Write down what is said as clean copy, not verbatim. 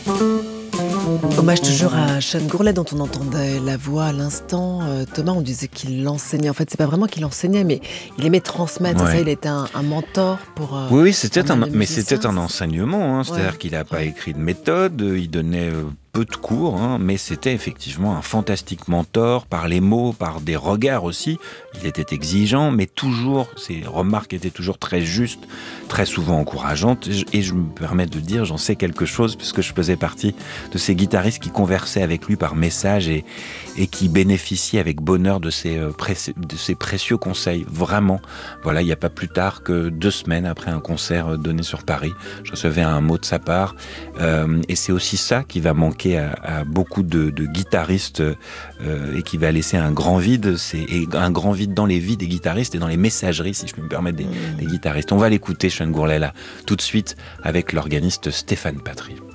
Hommage toujours à Sean Gourlet dont on entendait la voix à l'instant. Thomas, on disait qu'il enseignait. En fait, c'est pas vraiment qu'il enseignait, mais il aimait transmettre. C'est ça, Ouais. il était un mentor pour. Oui, Pas mal de mais musiciens, c'était un c'est ça. enseignement. C'est-à-dire Ouais, qu'il n'a pas ouais. écrit de méthode, il donnait peu de cours, mais c'était effectivement un fantastique mentor par les mots, par des regards aussi. Il était exigeant, mais toujours, ses remarques étaient toujours très justes, très souvent encourageantes. Et je me permets de dire, j'en sais quelque chose, puisque je faisais partie de ces guitaristes qui conversaient avec lui par message et qui bénéficiaient avec bonheur de ses précieux conseils. Vraiment, voilà, il n'y a pas plus tard que 2 semaines après un concert donné sur Paris, je recevais un mot de sa part. Et c'est aussi ça qui va manquer à beaucoup de guitaristes et qui va laisser un grand vide. Et un grand vide dans les vies des guitaristes et dans les messageries, si je peux me permettre, des guitaristes. On va l'écouter, Sean Gourlet, là, tout de suite, avec l'organiste Stéphane Patry.